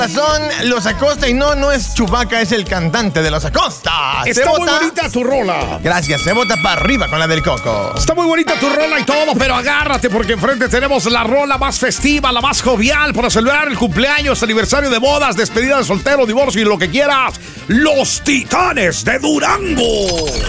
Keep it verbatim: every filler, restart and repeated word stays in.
Son los Acosta y no, no es Chewbacca, es el cantante de los Acosta. Está muy bonita tu rola. Gracias, se vota para arriba con la del Coco. Está muy bonita tu rola y todo, pero agárrate porque enfrente tenemos la rola más festiva, la más jovial para celebrar el cumpleaños, aniversario de bodas, despedida de soltero, divorcio y lo que quieras. Los Titanes de Durango.